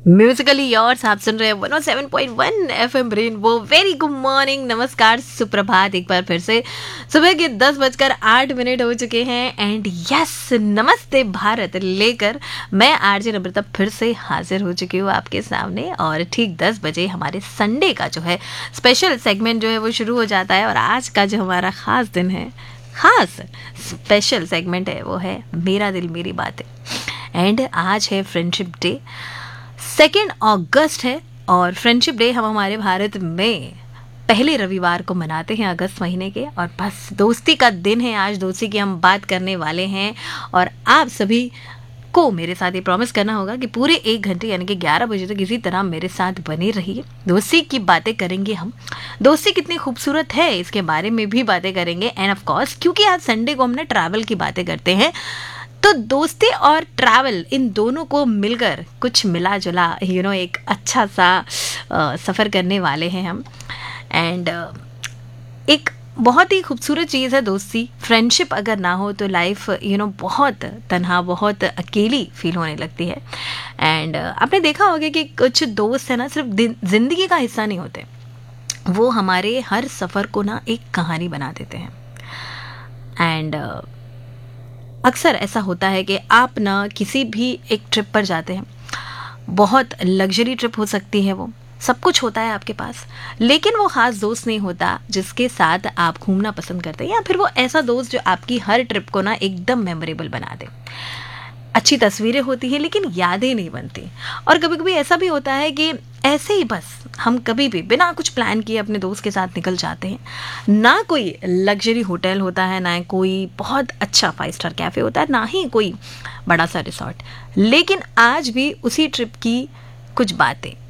Musically yours आप सुन रहे हैं 107.1 FM rainbow. Very good morning, नमस्कार, सुप्रभात। एक बार फिर से सुबह के 10:08 हो चुके हैं एंड यस, नमस्ते भारत लेकर मैं आरजे नम्रता फिर से हाजिर हो चुकी हूँ आपके सामने। और ठीक 10 बजे हमारे संडे का जो है स्पेशल सेगमेंट जो है वो शुरू हो जाता है। और आज का जो हमारा खास दिन है, खास स्पेशल सेगमेंट है, वो है मेरा दिल मेरी बातें। एंड आज है फ्रेंडशिप डे, 2 अगस्त है। और फ्रेंडशिप डे हम हमारे भारत में पहले रविवार को मनाते हैं अगस्त महीने के। और बस दोस्ती का दिन है आज, दोस्ती की हम बात करने वाले हैं। और आप सभी को मेरे साथ ये प्रॉमिस करना होगा कि पूरे 1 घंटे यानी कि 11 बजे तक इसी तरह मेरे साथ बने रहिए। दोस्ती की बातें करेंगे हम, दोस्ती कितनी खूबसूरत है इसके बारे में भी बातें करेंगे। एंड ऑफ कोर्स क्योंकि आज संडे को हम ना ट्रैवल की बातें करते हैं, तो दोस्ती और ट्रैवल इन दोनों को मिलकर कुछ मिला जुला एक अच्छा सा सफ़र करने वाले हैं हम। एंड एक बहुत ही खूबसूरत चीज़ है दोस्ती। फ्रेंडशिप अगर ना हो तो लाइफ बहुत तन्हा, बहुत अकेली फील होने लगती है। एंड आपने देखा होगा कि कुछ दोस्त है ना सिर्फ ज़िंदगी का हिस्सा नहीं होते, वो हमारे हर सफ़र को ना एक कहानी बना देते हैं। एंड अक्सर ऐसा होता है कि आप ना किसी भी एक ट्रिप पर जाते हैं, बहुत लग्जरी ट्रिप हो सकती है, वो सब कुछ होता है आपके पास, लेकिन वो ख़ास दोस्त नहीं होता जिसके साथ आप घूमना पसंद करते हैं, या फिर वो ऐसा दोस्त जो आपकी हर ट्रिप को ना एकदम मेमोरेबल बना दे। अच्छी तस्वीरें होती हैं लेकिन यादें नहीं बनती। और कभी कभी ऐसा भी होता है कि ऐसे ही बस हम कभी भी बिना कुछ प्लान किए अपने दोस्त के साथ निकल जाते हैं। ना कोई लग्जरी होटल होता है, ना कोई बहुत अच्छा 5 स्टार कैफ़े होता है, ना ही कोई बड़ा सा रिसॉर्ट, लेकिन आज भी उसी ट्रिप की कुछ बातें,